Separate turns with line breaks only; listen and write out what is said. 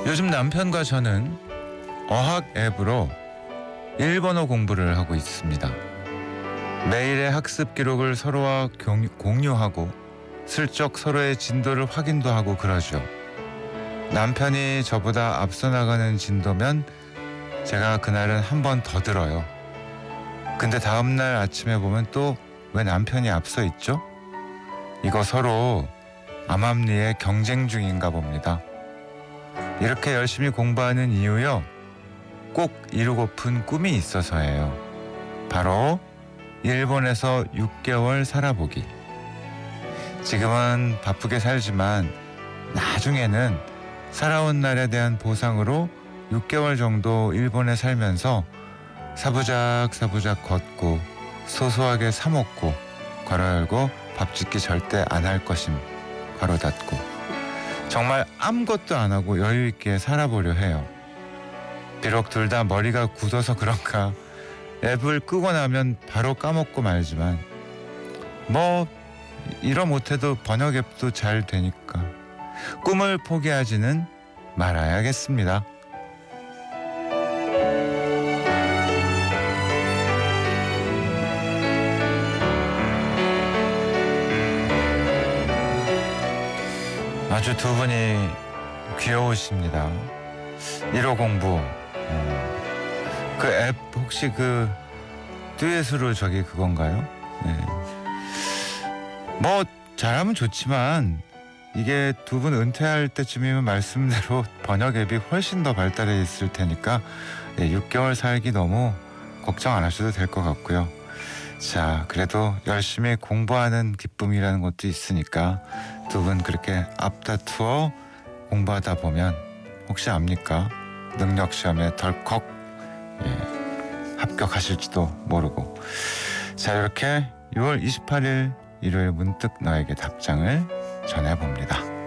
요즘 남편과 저는 어학 앱으로 일본어 공부를 하고 있습니다. 매일의 학습 기록을 서로와 공유하고 슬쩍 서로의 진도를 확인도 하고 그러죠. 남편이 저보다 앞서 나가는 진도면 제가 그날은 한 번 더 들어요. 근데 다음날 아침에 보면 또 왜 남편이 앞서 있죠? 이거 서로 암암리에 경쟁 중인가 봅니다. 이렇게 열심히 공부하는 이유요, 꼭 이루고픈 꿈이 있어서예요. 바로 일본에서 6개월 살아보기. 지금은 바쁘게 살지만 나중에는 살아온 날에 대한 보상으로 6개월 정도 일본에 살면서 사부작 걷고 소소하게 사 먹고 괄호 열고 밥 짓기 절대 안 할 것임 괄호 닫고 정말 아무것도 안 하고 여유 있게 살아보려 해요. 비록 둘 다 머리가 굳어서 그런가 앱을 끄고 나면 바로 까먹고 말지만 뭐 이러 못해도 번역 앱도 잘 되니까 꿈을 포기하지는 말아야겠습니다. 아주 두 분이 귀여우십니다. 1호 공부. 그 앱 혹시 그 듀엣으로 저기 그건가요? 네. 뭐 잘하면 좋지만 이게 두 분 은퇴할 때쯤이면 말씀대로 번역 앱이 훨씬 더 발달해 있을 테니까 6개월 살기 너무 걱정 안 하셔도 될 것 같고요. 자, 그래도 열심히 공부하는 기쁨이라는 것도 있으니까 두 분 그렇게 앞다투어 공부하다 보면 혹시 압니까? 능력 시험에 덜컥 합격하실지도 모르고. 자, 이렇게 6월 28일 일요일 문득 너에게 답장을 전해봅니다.